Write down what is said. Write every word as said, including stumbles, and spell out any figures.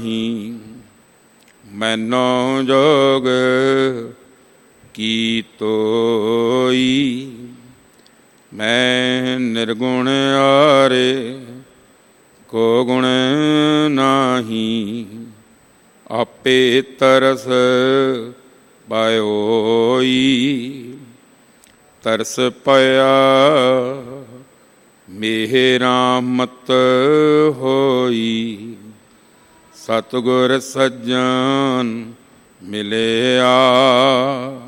ਨਾਹੀਂ। ਮੈਨੋ ਜੋਗ ਕੀ ਤੋਈ, ਮੈਂ ਨਿਰਗੁਣ ਆਰੇ ਕੋ ਗੁਣ ਨਾਹੀਂ। ਆਪੇ ਤਰਸ ਪਾਇਓਈ, ਤਰਸ ਪਾਇਆ ਮੇਰਾ ਮਤ ਹੋਈ। ਸਤਿਗੁਰ ਸੱਜਣ ਮਿਲਿਆ,